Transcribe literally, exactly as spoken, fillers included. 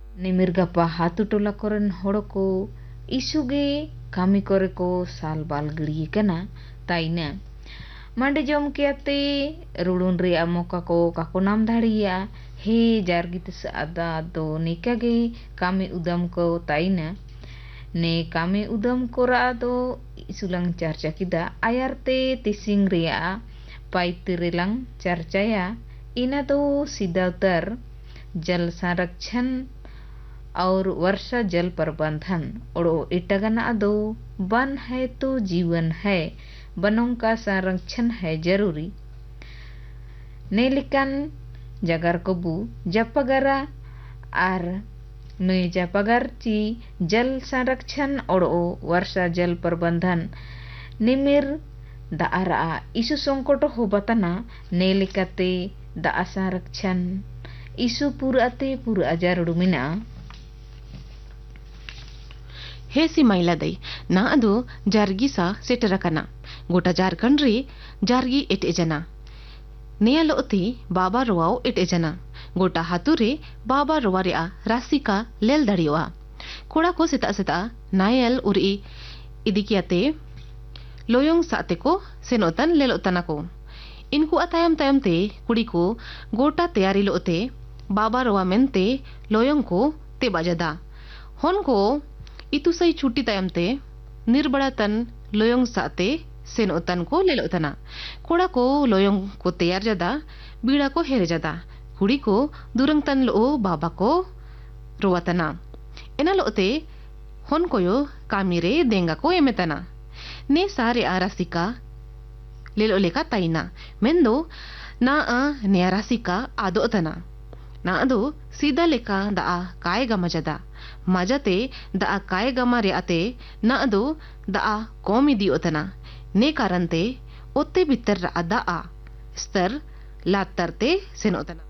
निमिर गपा हाथू टोला कोरन होड़ को इशुगे kami kore ko sal bal gड़ी कना ताइना मांडे जम के आते रुडुन रे अमोका को काको नाम धाड़िया हे जारगित सादा दो निकागे कामी उदम को ताइना ने कामी उदम कोरा दो सुलंग चर्चा किदा आयरते तिसिंग रिया पाइतिरिलंग चर्चाया इना दो सिदाउतर जल संरक्षण और वर्षा जल प्रबंधन ओड़ो इटगना दो वन है तो जीवन है वनों का संरक्षण है जरूरी नेलिकन जगर कबू जपगरा आर नई जपगर ची जल संरक्षण ओड़ो वर्षा जल प्रबंधन निमिर दारा इशु संकट हो बतना नेलिकते दा संरक्षण इशु पुराते पुरा जरूर मिना हे सी महिला दई ना अदो जारगी सा सेटरकना गोटा झारखंड रे जारगी एटे जना नेया लोती बाबा रोवाओ एटे जना गोटा हातू रे बाबा रोवा रे राशि का लेल दड़ियोआ कोड़ा को सेता सेता नायल उरी इदिकियाते लोयोंग साते को सेनोतन लेलोतना को इनको अतायम तायम ते कुड़ी को गोटा तैयारी लोते बाबा रोवा मेनते लोयोंग को ते बजदा होन को इतु सही छुट्टी तायम ते निर्बड़ातन लोयोंग साते सेनोतन को लेलोतना कोड़ा को लोयोंग को तैयार जदा बीड़ा को हेरे जदा कुड़ी को दुरंग तन लो बाबा को रोवतना एना लोते होन कोयो कामिरे देंगा को एमेतना ने सारे आरासिका लेलो लेका ताइना मेंदो ना आ नेरासिका आदोतना ना अदो सीधा लेका दा काय गमजदा मजाते दा काय गमा रे आते ना अदो दा कौमी दियोतना ने कारणते ओते बितर दा आ स्तर लातरते सेनोतना